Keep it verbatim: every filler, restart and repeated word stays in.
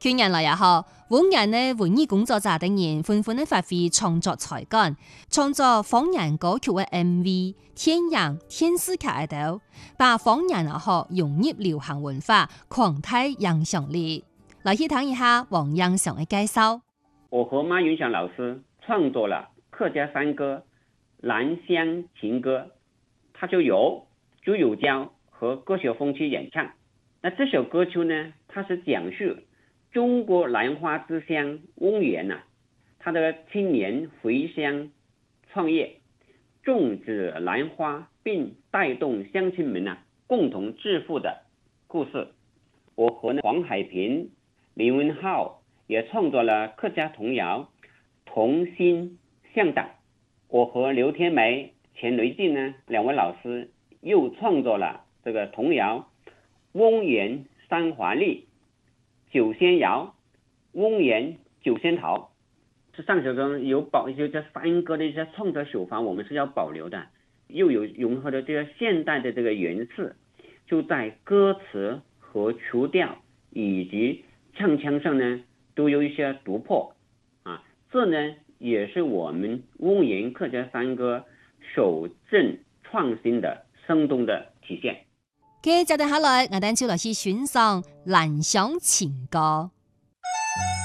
去年來也好，五年的文藝工作者等人紛紛的發揮創作才幹，創作方言歌曲的 M V、電影、電視劇等，把方言也好融入流行文化，擴大影響力。來去聽一下王英祥的介紹。 我和馬雲祥老師創作了客家山歌《蘭香情歌》，它就由朱友嬌和歌手風去演唱。那這首歌曲呢，它是講述中國蘭花之鄉翁源呐、啊，他的青年回鄉創業，種植蘭花，並帶動鄉親們呐、啊、共同致富的故事。我和黃海平、林文浩也創作了客家童謠《同心向黨》。我和劉天梅、錢雷靜呢兩位老師又創作了這個童謠《翁源三華麗》。九仙謠、翁源九仙桃，这上首歌有保一些这山歌的一些创作手法，我们是要保留的，又有融合的这个现代的这个元素，就在歌词和曲调以及唱腔上呢，都有一些突破啊，这呢也是我们翁源客家山歌守正創新的生動的體現。 接住下來，我哋就來去欣賞《蘭香情歌》。